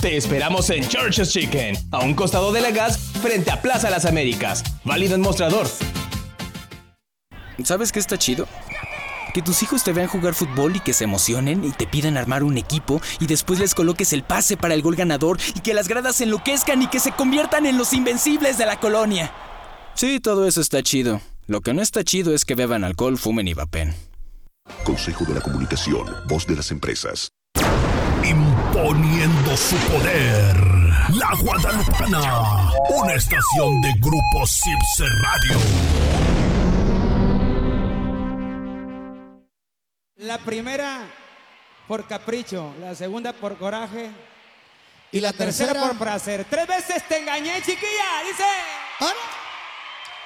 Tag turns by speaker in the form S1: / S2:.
S1: Te esperamos en Church's Chicken, a un costado de la gas, frente a Plaza Las Américas. Válido en mostrador.
S2: ¿Sabes qué está chido? Que tus hijos te vean jugar fútbol y que se emocionen y te pidan armar un equipo y después les coloques el pase para el gol ganador y que las gradas se enloquezcan y que se conviertan en los invencibles de la colonia. Sí, todo eso está chido. Lo que no está chido es que beban alcohol, fumen y vapen.
S3: Consejo de la Comunicación, voz de las empresas.
S4: Imponiendo su poder, La Guadalupana, una estación de Grupo Sipse Radio.
S5: La primera por capricho, la segunda por coraje y la tercera por placer. 3 veces te engañé, chiquilla, dice.
S6: ¿Ahora?